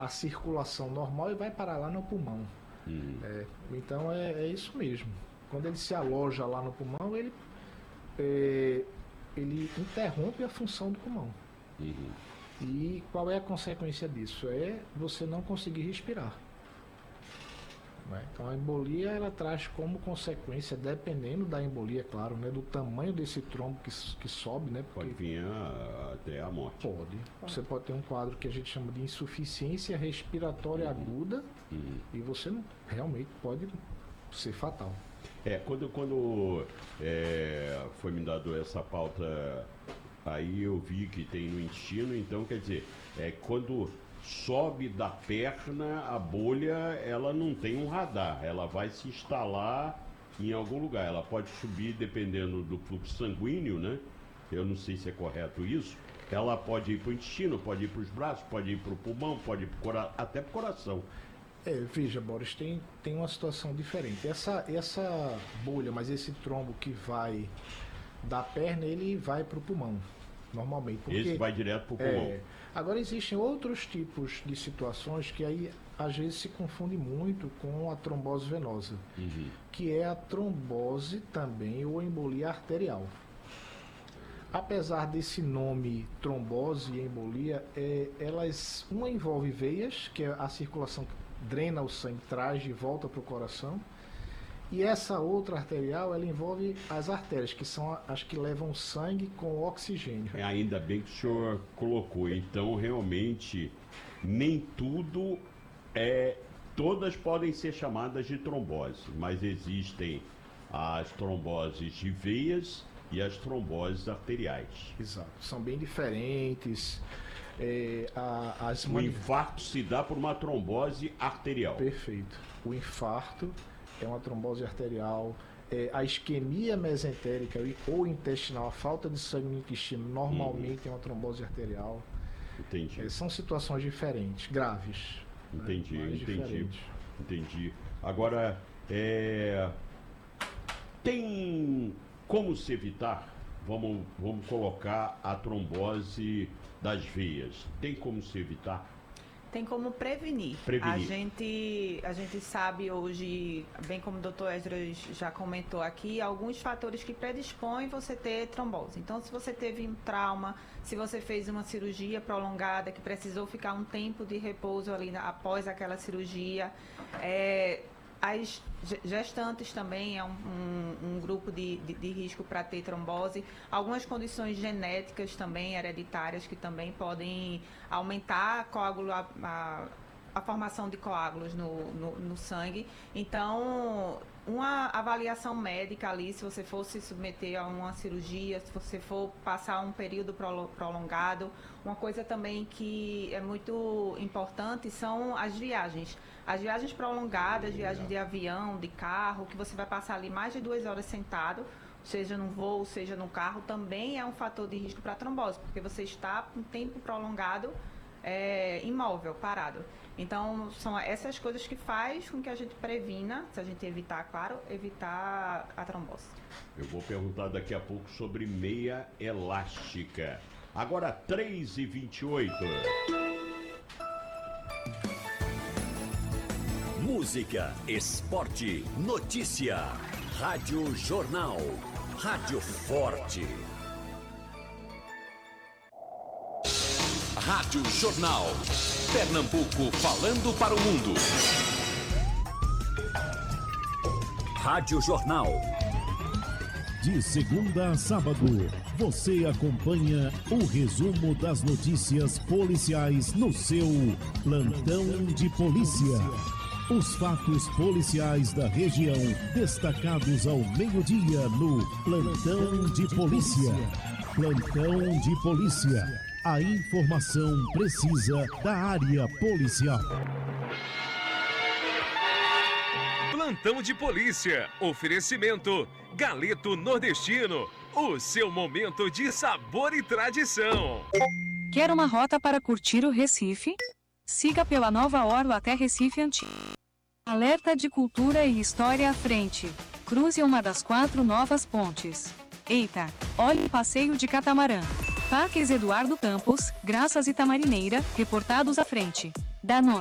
a circulação normal e vai parar lá no pulmão. Então é isso mesmo. Quando ele se aloja lá no pulmão, ele interrompe a função do pulmão. E qual é a consequência disso? É você não conseguir respirar. Então a embolia ela traz como consequência, dependendo da embolia, claro, né, do tamanho desse trombo que sobe, né? Pode vir até a morte. Pode. Você pode ter um quadro que a gente chama de insuficiência respiratória aguda e você não, realmente pode ser fatal. Quando foi me dado essa pauta, aí eu vi que tem no intestino, então quer dizer, quando sobe da perna, a bolha, ela não tem um radar, ela vai se instalar em algum lugar, ela pode subir dependendo do fluxo sanguíneo, né? Eu não sei se é correto isso, ela pode ir para o intestino, pode ir para os braços, pode ir para o pulmão, pode ir até para o coração. Veja, Boris, tem uma situação diferente. Essa bolha, mas esse trombo que vai da perna, ele vai para o pulmão, normalmente. Porque, esse vai direto para o pulmão. Agora, existem outros tipos de situações que aí, às vezes, se confunde muito com a trombose venosa, que é a trombose também ou embolia arterial. Apesar desse nome trombose e embolia, uma envolve veias, que é a circulação que drena o sangue, traz de volta para o coração, e essa outra arterial, ela envolve as artérias, que são as que levam sangue com oxigênio. Ainda bem que o senhor colocou. Então, realmente, nem tudo todas podem ser chamadas de trombose, mas existem as tromboses de veias e as tromboses arteriais. Exato. São bem diferentes. O infarto se dá por uma trombose arterial. Perfeito. O infarto é uma trombose arterial. A isquemia mesentérica ou intestinal, a falta de sangue no intestino, normalmente é uma trombose arterial. Entendi. São situações diferentes, graves. Entendi. Agora, tem como se evitar? Vamos colocar a trombose das veias. Tem como se evitar? Tem como prevenir. A gente sabe hoje, bem como o Dr. Esdras já comentou aqui, alguns fatores que predispõem você ter trombose. Então, se você teve um trauma, se você fez uma cirurgia prolongada, que precisou ficar um tempo de repouso ali após aquela cirurgia, as gestantes também é um grupo de risco para ter trombose. Algumas condições genéticas também, hereditárias, que também podem aumentar a formação de coágulos no sangue. Então, uma avaliação médica ali, se você for se submeter a uma cirurgia, se você for passar um período prolongado. Uma coisa também que é muito importante são as viagens. As viagens prolongadas, viagens de avião, de carro, que você vai passar ali mais de 2 horas sentado, seja no voo, seja no carro, também é um fator de risco para trombose, porque você está um tempo prolongado imóvel, parado. Então, são essas coisas que faz com que a gente previna, se a gente evitar, claro, evitar a trombose. Eu vou perguntar daqui a pouco sobre meia elástica. Agora, 3h28. Música, esporte, notícia. Rádio Jornal. Rádio Forte. Rádio Jornal. Pernambuco falando para o mundo. Rádio Jornal. De segunda a sábado, você acompanha o resumo das notícias policiais no seu Plantão de Polícia. Os fatos policiais da região destacados ao meio-dia no Plantão de Polícia. Plantão de Polícia. A informação precisa da área policial. Plantão de Polícia. Oferecimento Galeto Nordestino. O seu momento de sabor e tradição. Quer uma rota para curtir o Recife? Siga pela Nova Orla até Recife Antigo. Alerta de cultura e história à frente. Cruze uma das 4 novas pontes. Eita, olhe o passeio de catamarã. Parques Eduardo Campos, Graças e Tamarineira, reportados à frente. Danone.